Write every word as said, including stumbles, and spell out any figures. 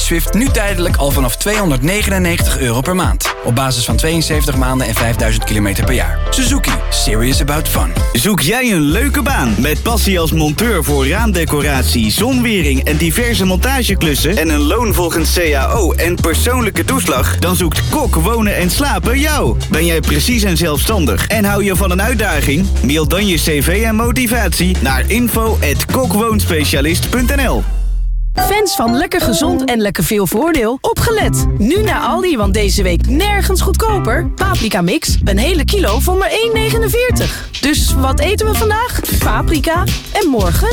Swift nu tijdelijk al vanaf tweehonderdnegenennegentig euro per maand. Op basis van tweeënzeventig maanden en vijfduizend kilometer per jaar. Suzuki. Serious about fun. Zoek jij een leuke baan met passie als monteur voor raamdecoratie, zonwering en diverse montageklussen en een loon volgens C A O en persoonlijke toeslag? Dan zoekt Kok Wonen en Slapen jou. Ben jij precies en zelfstandig en hou je van een uitdaging? Mail dan je cv en motivatie naar info at kokwoonspecialist punt n l. Fans van lekker gezond en lekker veel voordeel, opgelet. Nu naar Aldi, want deze week nergens goedkoper. Paprika mix, een hele kilo voor maar één negenenveertig. Dus wat eten we vandaag? Paprika. En morgen